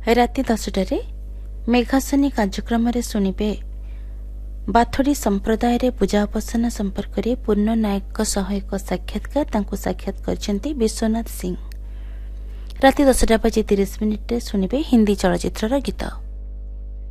ରାତି 10টাରେ ମେଘାସନୀ କାର୍ଯ୍ୟକ୍ରମରେ ଶୁଣିବେ ବାଥୋଡି ସମ୍ପ୍ରଦାୟରେ ପୂଜା ଉପାସନା ସମ୍ପର୍କରେ ପୂର୍ଣ୍ଣ ନାୟକଙ୍କ ସହ ଏକ ସାକ୍ଷାତକାର। ତାଙ୍କୁ ସାକ୍ଷାତ କରିଛନ୍ତି ବିଶ୍ୱନାଥ ସିଂ। ରାତି 10:30 ରେ ଶୁଣିବେ ହିନ୍ଦୀ ଚଳଚ୍ଚିତ୍ରର ଗୀତ।